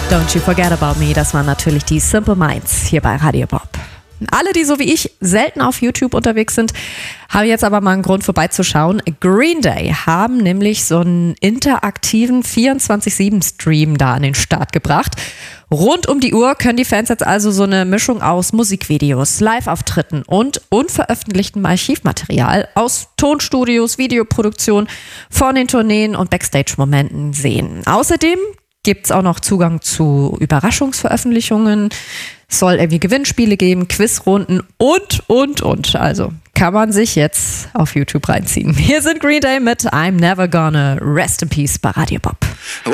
Don't You Forget About Me, das waren natürlich die Simple Minds hier bei Radio Bob. Alle, die so wie ich selten auf YouTube unterwegs sind, haben jetzt aber mal einen Grund vorbeizuschauen. Green Day haben nämlich so einen interaktiven 24/7-Stream da an den Start gebracht. Rund um die Uhr können die Fans jetzt also so eine Mischung aus Musikvideos, Live-Auftritten und unveröffentlichtem Archivmaterial aus Tonstudios, Videoproduktion von den Tourneen und Backstage-Momenten sehen. Außerdem gibt's auch noch Zugang zu Überraschungsveröffentlichungen. Es soll irgendwie Gewinnspiele geben, Quizrunden und. Also kann man sich jetzt auf YouTube reinziehen. Hier sind Green Day mit I'm Never Gonna Rest in Peace bei Radio Bob.